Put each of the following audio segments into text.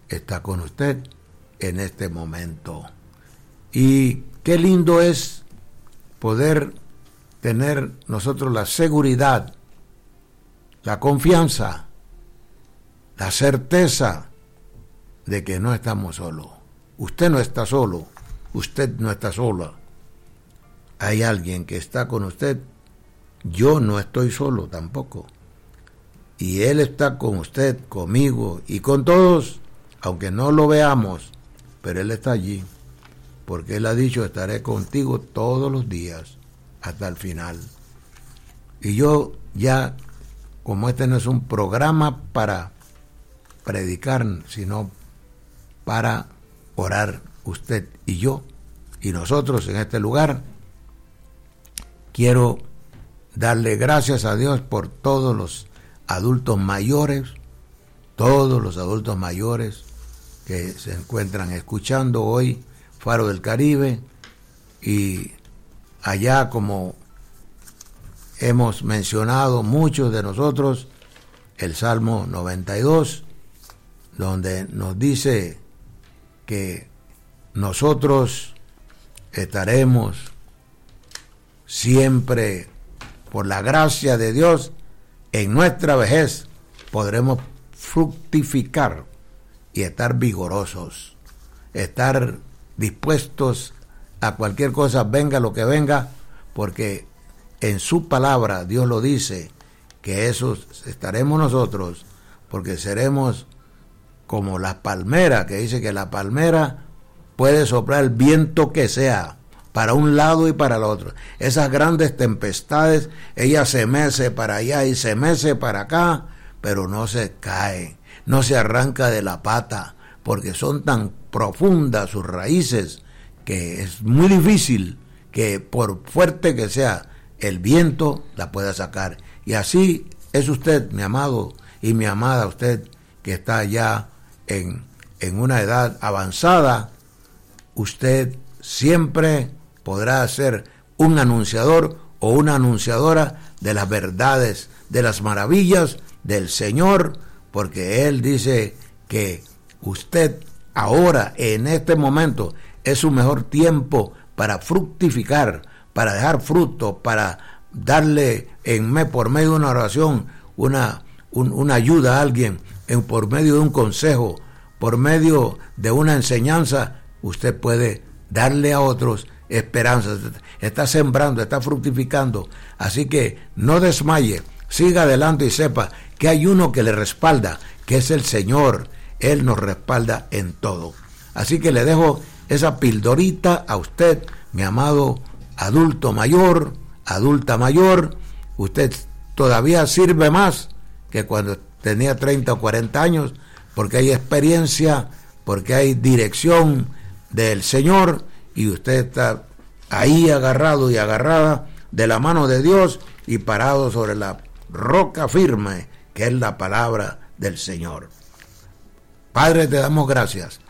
está con usted en este momento. Y qué lindo es poder tener nosotros la seguridad, la confianza, la certeza de que no estamos solos. Usted no está solo, usted no está sola. Hay alguien que está con usted. Yo no estoy solo tampoco. Y Él está con usted, conmigo y con todos, aunque no lo veamos, pero Él está allí, porque Él ha dicho, estaré contigo todos los días hasta el final. Y yo ya, como este no es un programa para predicar, sino para orar usted y yo, y nosotros en este lugar, quiero darle gracias a Dios por todos los adultos mayores que se encuentran escuchando hoy Faro del Caribe, y allá, como hemos mencionado muchos de nosotros, el Salmo 92, donde nos dice que nosotros estaremos siempre, por la gracia de Dios, en nuestra vejez podremos fructificar y estar vigorosos, estar dispuestos a cualquier cosa, venga lo que venga, porque en su palabra Dios lo dice, que eso estaremos nosotros, porque seremos como la palmera, que dice que la palmera puede soplar el viento que sea, para un lado y para el otro. Esas grandes tempestades, ella se mece para allá y se mece para acá, pero no se cae, no se arranca de la pata, porque son tan profundas sus raíces que es muy difícil que, por fuerte que sea el viento, la pueda sacar. Y así es usted, mi amado y mi amada, usted que está ya en una edad avanzada, usted siempre podrá ser un anunciador o una anunciadora de las verdades, de las maravillas del Señor, porque Él dice que usted ahora, en este momento, es su mejor tiempo para fructificar, para dejar fruto, para darle por medio de una oración, una ayuda a alguien, por medio de un consejo, por medio de una enseñanza, usted puede darle a otros esperanza, está sembrando, está fructificando. Así que no desmaye, siga adelante y sepa que hay uno que le respalda, que es el Señor. Él nos respalda en todo. Así que le dejo esa pildorita a usted, mi amado adulto mayor, adulta mayor. Usted todavía sirve más que cuando tenía 30 o 40 años, porque hay experiencia, porque hay dirección del Señor, y usted está ahí agarrado y agarrada de la mano de Dios y parado sobre la roca firme que es la palabra del Señor. Padre, te damos gracias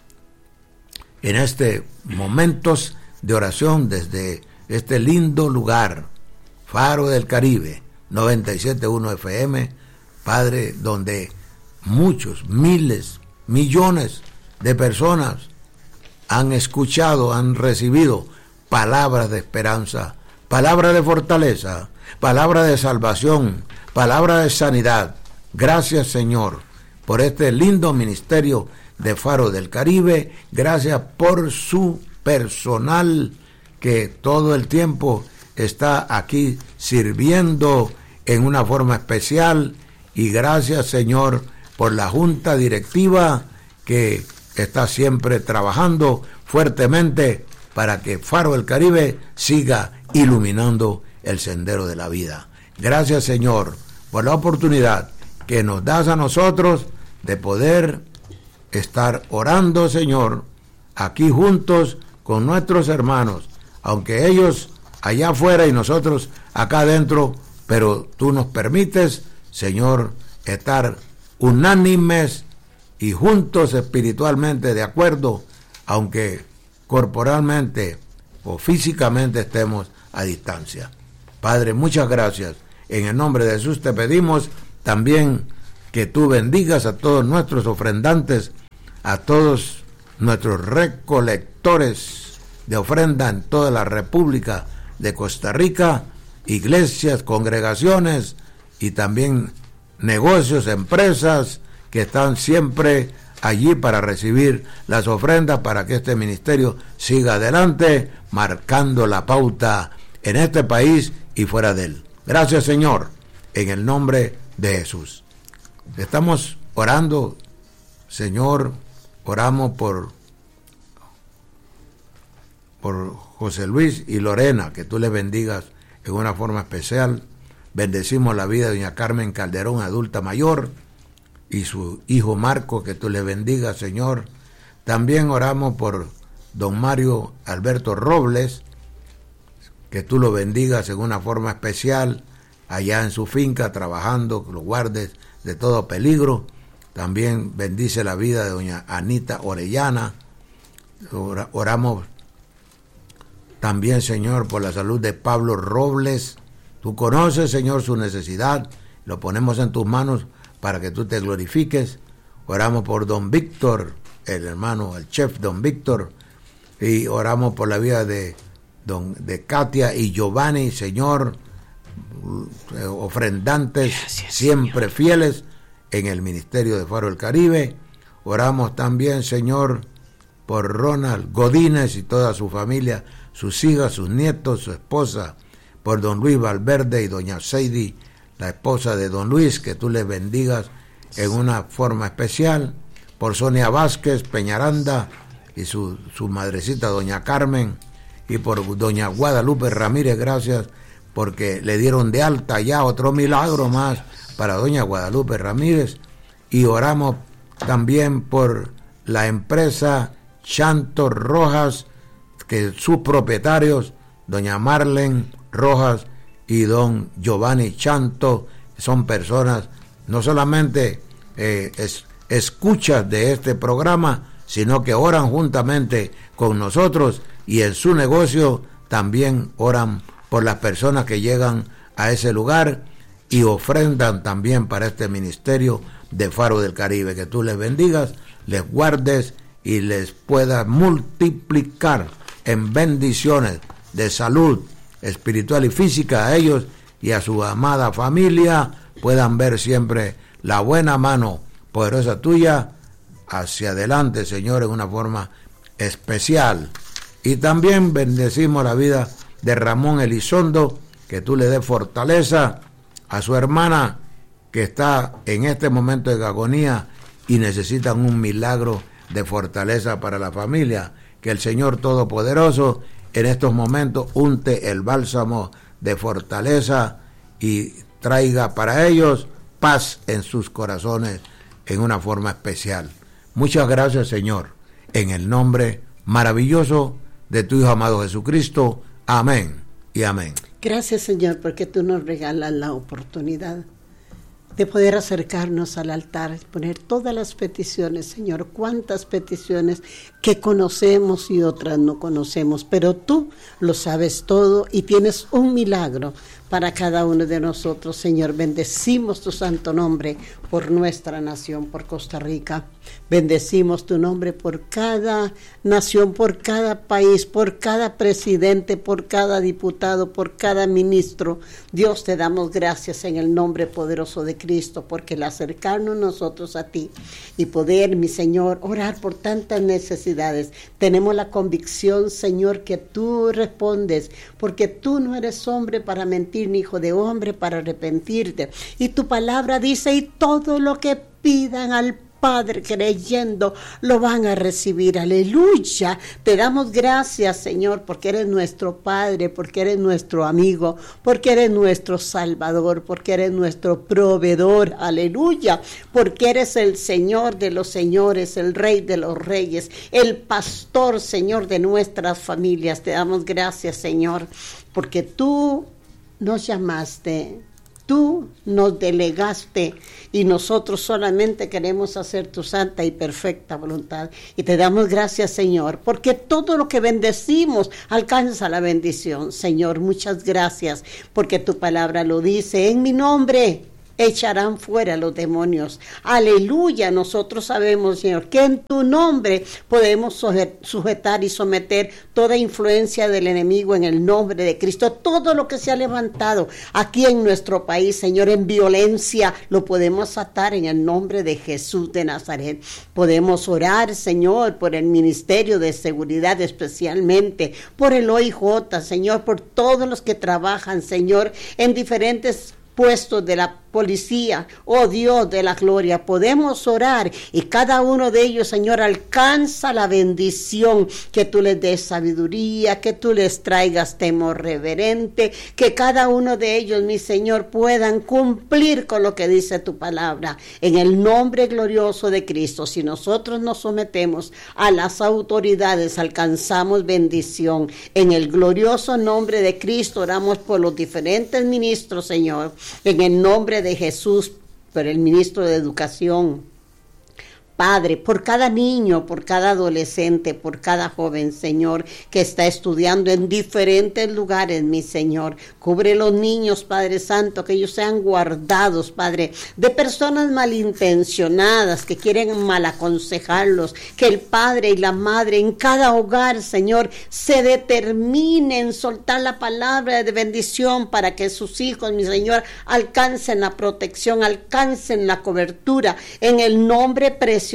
en este momentos de oración desde este lindo lugar, Faro del Caribe, 97.1 FM, Padre, donde muchos, miles, millones de personas han escuchado, han recibido palabras de esperanza, palabras de fortaleza, palabras de salvación, palabras de sanidad. Gracias, Señor, por este lindo ministerio de Faro del Caribe. Gracias por su personal que todo el tiempo está aquí sirviendo en una forma especial. Y gracias, Señor, por la junta directiva que está siempre trabajando fuertemente para que Faro del Caribe siga iluminando el sendero de la vida. Gracias, Señor, por la oportunidad que nos das a nosotros de poder estar orando, Señor, aquí juntos con nuestros hermanos, aunque ellos allá afuera y nosotros acá adentro, pero tú nos permites, Señor, estar unánimes y juntos espiritualmente de acuerdo, aunque corporalmente o físicamente estemos a distancia. Padre, muchas gracias. En el nombre de Jesús te pedimos también que tú bendigas a todos nuestros ofrendantes, a todos nuestros recolectores de ofrenda en toda la República de Costa Rica, iglesias, congregaciones y también negocios, empresas que están siempre allí para recibir las ofrendas para que este ministerio siga adelante, marcando la pauta en este país y fuera de él. Gracias, Señor, en el nombre de Jesús. Estamos orando, Señor, oramos por José Luis y Lorena, que tú les bendigas en una forma especial. Bendecimos la vida de doña Carmen Calderón, adulta mayor, y su hijo Marco, que tú le bendigas, Señor. También oramos por don Mario Alberto Robles, que tú lo bendigas en una forma especial, allá en su finca, trabajando, que lo guardes de todo peligro. También bendice la vida de doña Anita Orellana. Oramos también, Señor, por la salud de Pablo Robles. Tú conoces, Señor, su necesidad. Lo ponemos en tus manos para que tú te glorifiques. Oramos por don Víctor, el hermano, el chef don Víctor, y oramos por la vida de Katia y Giovanni, Señor, ofrendantes. Gracias, siempre Señor. Fieles en el ministerio de Faro del Caribe. Oramos también, Señor, por Ronald Godínez y toda su familia, sus hijas, sus nietos, su esposa, por don Luis Valverde y doña Seidi, la esposa de don Luis, que tú les bendigas en una forma especial, por Sonia Vázquez Peñaranda y su madrecita doña Carmen, y por doña Guadalupe Ramírez, gracias, porque le dieron de alta ya, otro milagro más para doña Guadalupe Ramírez. Y oramos también por la empresa Chanto Rojas, que sus propietarios, doña Marlene Rojas y don Giovanni Chanto, son personas no solamente escuchas de este programa, sino que oran juntamente con nosotros, y en su negocio también oran por las personas que llegan a ese lugar y ofrendan también para este ministerio de Faro del Caribe. Que tú les bendigas, les guardes y les puedas multiplicar en bendiciones de salud espiritual y física a ellos y a su amada familia, puedan ver siempre la buena mano poderosa tuya hacia adelante, Señor, en una forma especial. Y también bendecimos la vida de Ramón Elizondo, que tú le des fortaleza a su hermana que está en este momento de agonía y necesitan un milagro de fortaleza para la familia. Que el Señor Todopoderoso en estos momentos unte el bálsamo de fortaleza y traiga para ellos paz en sus corazones en una forma especial. Muchas gracias, Señor, en el nombre maravilloso de tu Hijo amado Jesucristo. Amén y amén. Gracias, Señor, porque tú nos regalas la oportunidad de poder acercarnos al altar, poner todas las peticiones, Señor, cuántas peticiones que conocemos y otras no conocemos, pero tú lo sabes todo y tienes un milagro para cada uno de nosotros, Señor. Bendecimos tu santo nombre por nuestra nación, por Costa Rica. Bendecimos tu nombre por cada nación, por cada país, por cada presidente, por cada diputado, por cada ministro. Dios, te damos gracias en el nombre poderoso de Cristo, porque el acercarnos nosotros a ti y poder, mi Señor, orar por tantas necesidades, tenemos la convicción, Señor, que tú respondes, porque tú no eres hombre para mentir, ni hijo de hombre para arrepentirte. Y tu palabra dice, y todo lo que pidan al Padre creyendo, lo van a recibir. Aleluya. Te damos gracias, Señor, porque eres nuestro Padre, porque eres nuestro amigo, porque eres nuestro Salvador, porque eres nuestro proveedor. Aleluya. Porque eres el Señor de los señores, el Rey de los reyes, el pastor, Señor, de nuestras familias. Te damos gracias, Señor, porque tú nos llamaste, tú nos delegaste y nosotros solamente queremos hacer tu santa y perfecta voluntad. Y te damos gracias, Señor, porque todo lo que bendecimos alcanza la bendición. Señor, muchas gracias, porque tu palabra lo dice, en mi nombre echarán fuera los demonios. Aleluya, nosotros sabemos, Señor, que en tu nombre podemos sujetar y someter toda influencia del enemigo en el nombre de Cristo. Todo lo que se ha levantado aquí en nuestro país, Señor, en violencia, lo podemos atar en el nombre de Jesús de Nazaret. Podemos orar, Señor, por el Ministerio de Seguridad, especialmente por el OIJ, Señor, por todos los que trabajan, Señor, en diferentes puestos de la policía, oh Dios de la gloria, podemos orar y cada uno de ellos, Señor, alcanza la bendición, que tú les des sabiduría, que tú les traigas temor reverente, que cada uno de ellos, mi Señor, puedan cumplir con lo que dice tu palabra, en el nombre glorioso de Cristo. Si nosotros nos sometemos a las autoridades, alcanzamos bendición. En el glorioso nombre de Cristo oramos por los diferentes ministros, Señor, en el nombre de Jesús, por el ministro de Educación, Padre, por cada niño, por cada adolescente, por cada joven, Señor, que está estudiando en diferentes lugares, mi Señor. Cubre los niños, Padre Santo, que ellos sean guardados, Padre, de personas malintencionadas que quieren mal aconsejarlos. Que el padre y la madre en cada hogar, Señor, se determinen en soltar la palabra de bendición para que sus hijos, mi Señor, alcancen la protección, alcancen la cobertura. En el nombre preciosísimo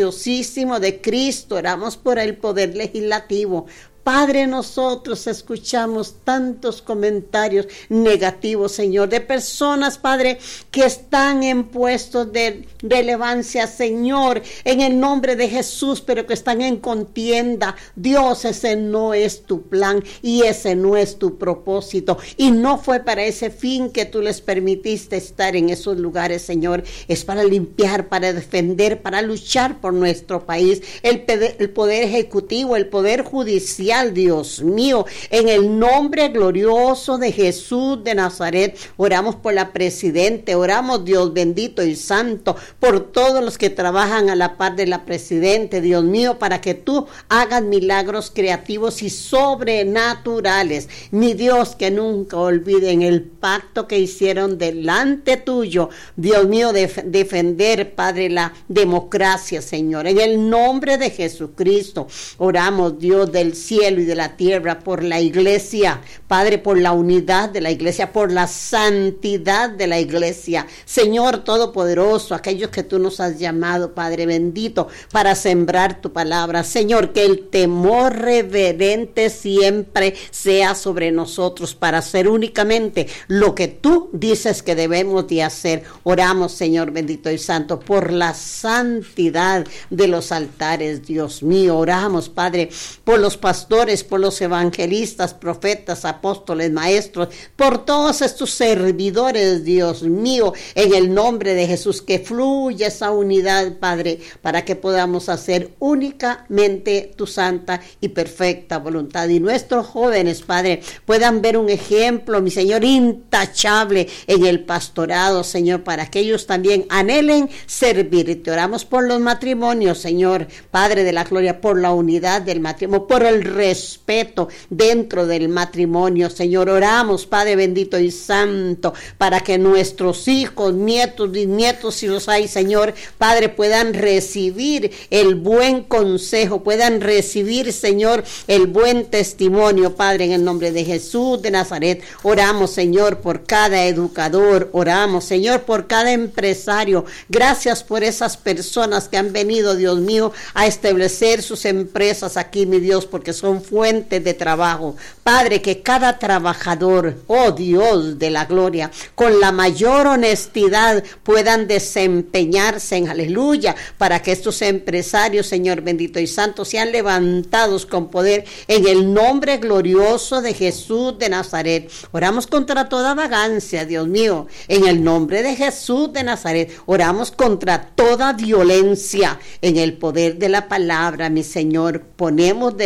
de Cristo, oramos por el poder legislativo. Padre, nosotros escuchamos tantos comentarios negativos, Señor, de personas, Padre, que están en puestos de relevancia, Señor, en el nombre de Jesús, pero que están en contienda. Dios, ese no es tu plan y ese no es tu propósito. Y no fue para ese fin que tú les permitiste estar en esos lugares, Señor. Es para limpiar, para defender, para luchar por nuestro país. El poder ejecutivo, el poder judicial, Dios mío, en el nombre glorioso de Jesús de Nazaret, oramos por la presidente, oramos, Dios bendito y santo, por todos los que trabajan a la par de la presidente, Dios mío, para que tú hagas milagros creativos y sobrenaturales. Mi Dios, que nunca olviden el pacto que hicieron delante tuyo, Dios mío, de defender, Padre, la democracia, Señor. En el nombre de Jesucristo, oramos, Dios del cielo y de la tierra, por la iglesia, Padre, por la unidad de la iglesia, por la santidad de la iglesia, Señor Todopoderoso, aquellos que tú nos has llamado, Padre bendito, para sembrar tu palabra, Señor, que el temor reverente siempre sea sobre nosotros, para hacer únicamente lo que tú dices que debemos de hacer. Oramos, Señor bendito y santo, por la santidad de los altares, Dios mío. Oramos, Padre, por los pastores, por los evangelistas, profetas, apóstoles, maestros, por todos estos servidores, Dios mío, en el nombre de Jesús, que fluya esa unidad, Padre, para que podamos hacer únicamente tu santa y perfecta voluntad. Y nuestros jóvenes, Padre, puedan ver un ejemplo, mi Señor, intachable en el pastorado, Señor, para que ellos también anhelen servirte. Oramos por los matrimonios, Señor, Padre de la gloria, por la unidad del matrimonio, por el respeto dentro del matrimonio, Señor. Oramos, Padre bendito y santo, para que nuestros hijos, nietos, bisnietos, si los hay, Señor, Padre, puedan recibir el buen consejo, puedan recibir, Señor, el buen testimonio, Padre, en el nombre de Jesús de Nazaret. Oramos, Señor, por cada educador, oramos, Señor, por cada empresario. Gracias por esas personas que han venido, Dios mío, a establecer sus empresas aquí, mi Dios, porque son fuentes de trabajo. Padre, que cada trabajador, oh Dios de la gloria, con la mayor honestidad puedan desempeñarse en aleluya, para que estos empresarios, Señor bendito y santo, sean levantados con poder en el nombre glorioso de Jesús de Nazaret. Oramos contra toda vagancia, Dios mío, en el nombre de Jesús de Nazaret. Oramos contra toda violencia en el poder de la palabra, mi Señor. Ponemos delante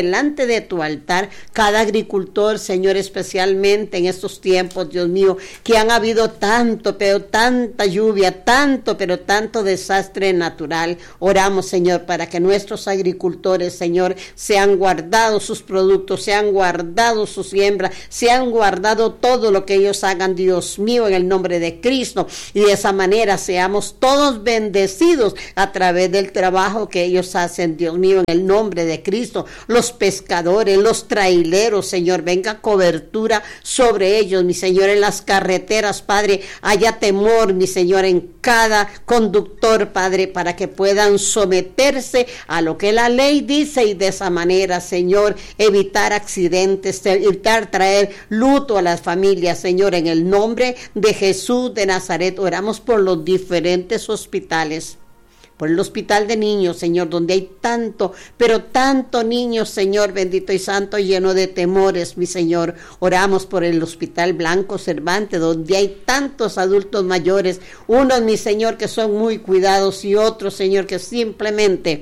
de tu altar, cada agricultor, Señor, especialmente en estos tiempos, Dios mío, que han habido tanto, pero tanta lluvia, pero tanto desastre natural. Oramos, Señor, para que nuestros agricultores, Señor, sean guardados sus productos, sean guardados su siembra, sean guardado todo lo que ellos hagan, Dios mío, en el nombre de Cristo, y de esa manera seamos todos bendecidos a través del trabajo que ellos hacen, Dios mío, en el nombre de Cristo. Los pescadores, los traileros, Señor, venga cobertura sobre ellos, mi Señor, en las carreteras, Padre, haya temor, mi Señor, en cada conductor, Padre, para que puedan someterse a lo que la ley dice, y de esa manera, Señor, evitar accidentes, evitar traer luto a las familias, Señor, en el nombre de Jesús de Nazaret. Oramos por los diferentes hospitales, por el hospital de niños, Señor, donde hay tanto, pero tanto niños, Señor, bendito y santo, lleno de temores, mi Señor. Oramos por el hospital Blanco Cervantes, donde hay tantos adultos mayores, unos, mi Señor, que son muy cuidados, y otros, Señor, que simplemente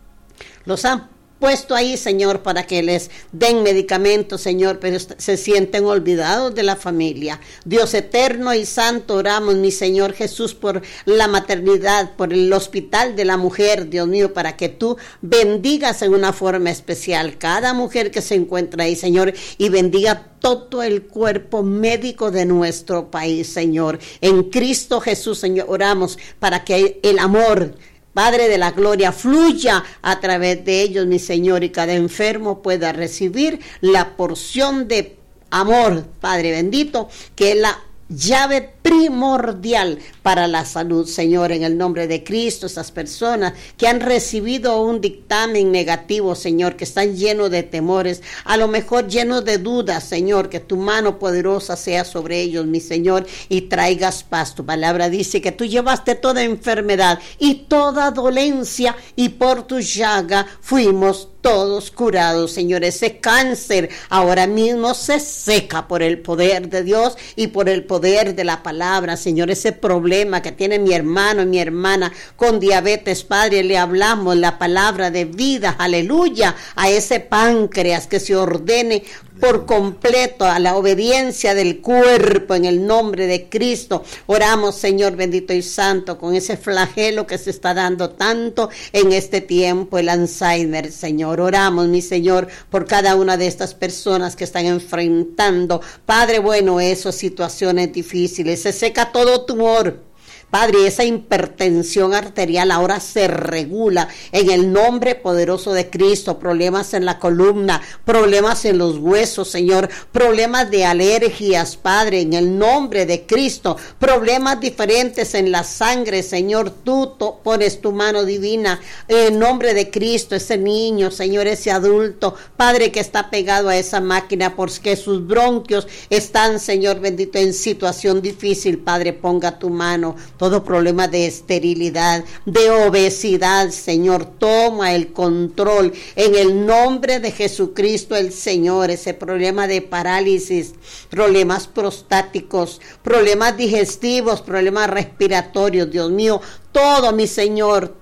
los han puesto ahí, Señor, para que les den medicamentos, Señor, pero se sienten olvidados de la familia. Dios eterno y santo, oramos, mi Señor Jesús, por la maternidad, por el hospital de la mujer, Dios mío, para que tú bendigas en una forma especial cada mujer que se encuentra ahí, Señor, y bendiga todo el cuerpo médico de nuestro país, Señor. En Cristo Jesús, Señor, oramos para que el amor, Padre de la gloria, fluya a través de ellos, mi Señor, y cada enfermo pueda recibir la porción de amor, Padre bendito, que es la llave primordial para la salud, Señor, en el nombre de Cristo. Esas personas que han recibido un dictamen negativo, Señor, que están llenos de temores, a lo mejor llenos de dudas, Señor, que tu mano poderosa sea sobre ellos, mi Señor, y traigas paz. Tu palabra dice que tú llevaste toda enfermedad y toda dolencia, y por tu llaga fuimos todos curados, Señor. Ese cáncer ahora mismo se seca por el poder de Dios y por el poder de la palabra, Señor. Ese problema que tiene mi hermano y mi hermana con diabetes, Padre, le hablamos la palabra de vida, aleluya, a ese páncreas, que se ordene por completo a la obediencia del cuerpo en el nombre de Cristo. Oramos, Señor bendito y santo, con ese flagelo que se está dando tanto en este tiempo, el Alzheimer, Señor. Oramos, mi Señor, por cada una de estas personas que están enfrentando, Padre bueno, esas situaciones difíciles. Se seca todo tumor, Padre, esa hipertensión arterial ahora se regula en el nombre poderoso de Cristo. Problemas en la columna, problemas en los huesos, Señor, problemas de alergias, Padre, en el nombre de Cristo, problemas diferentes en la sangre, Señor, tú pones tu mano divina en el nombre de Cristo. Ese niño, Señor, ese adulto, Padre, que está pegado a esa máquina porque sus bronquios están, Señor bendito, en situación difícil, Padre, ponga tu mano. Todo problema de esterilidad, de obesidad, Señor, toma el control en el nombre de Jesucristo el Señor. Ese problema de parálisis, problemas prostáticos, problemas digestivos, problemas respiratorios, Dios mío, todo mi Señor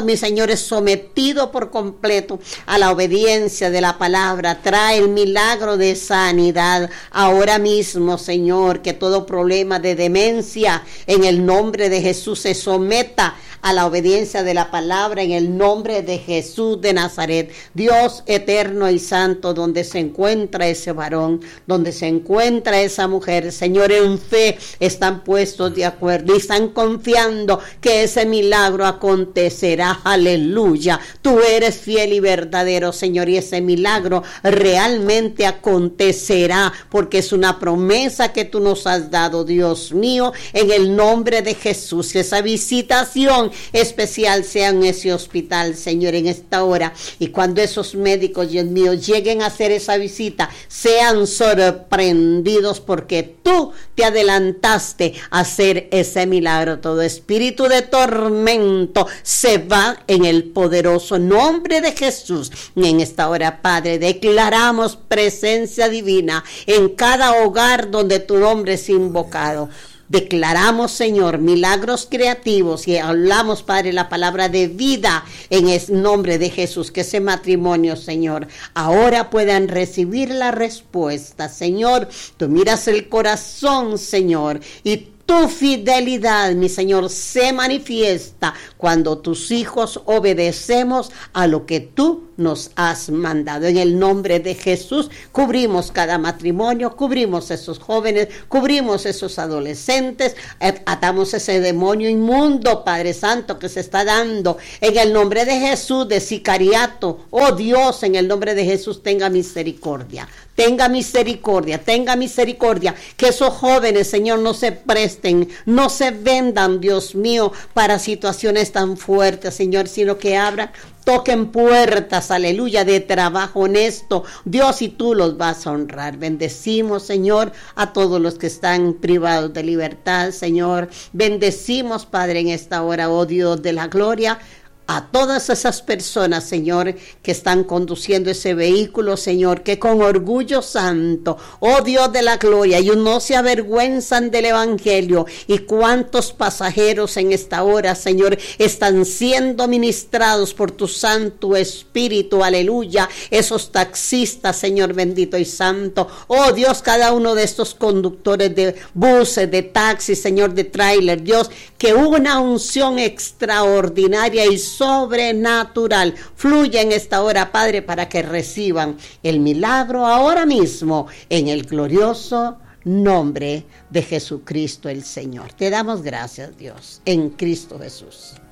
es sometido por completo a la obediencia de la palabra. Trae el milagro de sanidad ahora mismo, Señor, que todo problema de demencia en el nombre de Jesús se someta a la obediencia de la palabra en el nombre de Jesús de Nazaret. Dios eterno y santo, donde se encuentra ese varón, donde se encuentra esa mujer, Señor, en fe están puestos de acuerdo y están confiando que ese milagro acontecerá, aleluya. Tú eres fiel y verdadero, Señor, y ese milagro realmente acontecerá, porque es una promesa que tú nos has dado, Dios mío, en el nombre de Jesús. Que esa visitación especial sea en ese hospital, Señor, en esta hora, y cuando esos médicos, Dios mío, lleguen a hacer esa visita, sean sorprendidos, porque tú te adelantaste a hacer ese milagro. Todo espíritu de tormento se va en el poderoso nombre de Jesús. Y en esta hora, Padre, declaramos presencia divina en cada hogar donde tu nombre es invocado. Declaramos, Señor, milagros creativos y hablamos, Padre, la palabra de vida en el nombre de Jesús. Que ese matrimonio, Señor, ahora puedan recibir la respuesta. Señor, tú miras el corazón, Señor, y tu fidelidad, mi Señor, se manifiesta cuando tus hijos obedecemos a lo que tú nos has mandado. En el nombre de Jesús, cubrimos cada matrimonio, cubrimos esos jóvenes, cubrimos esos adolescentes, atamos ese demonio inmundo, Padre Santo, que se está dando. En el nombre de Jesús, de sicariato, oh Dios, en el nombre de Jesús, tenga misericordia. Tenga misericordia, que esos jóvenes, Señor, no se presten, no se vendan, Dios mío, para situaciones tan fuertes, Señor, sino que abran, toquen puertas, aleluya, de trabajo honesto, Dios, y tú los vas a honrar. Bendecimos, Señor, a todos los que están privados de libertad, Señor. Bendecimos, Padre, en esta hora, oh Dios de la gloria, a todas esas personas, Señor, que están conduciendo ese vehículo, Señor, que con orgullo santo, oh Dios de la gloria, ellos no se avergüenzan del evangelio. Y cuántos pasajeros en esta hora, Señor, están siendo ministrados por tu Santo Espíritu, aleluya. Esos taxistas, Señor bendito y santo, oh Dios, cada uno de estos conductores de buses, de taxis, Señor, de tráiler, Dios, que una unción extraordinaria y sobrenatural fluye en esta hora, Padre, para que reciban el milagro ahora mismo en el glorioso nombre de Jesucristo el Señor. Te damos gracias, Dios, en Cristo Jesús.